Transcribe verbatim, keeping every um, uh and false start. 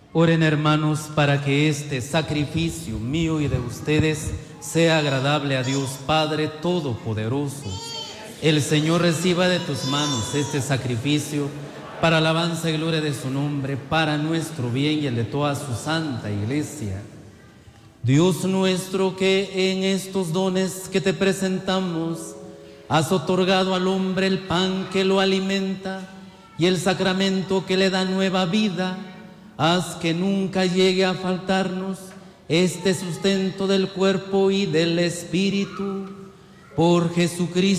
Oren, hermanos, para que este sacrificio mío y de ustedes sea agradable a Dios Padre Todopoderoso. El Señor reciba de tus manos este sacrificio para alabanza y gloria de su nombre, para nuestro bien y el de toda su santa Iglesia. Dios nuestro, que en estos dones que te presentamos has otorgado al hombre el pan que lo alimenta y el sacramento que le da nueva vida, haz que nunca llegue a faltarnos este sustento del cuerpo y del Espíritu. Por Jesucristo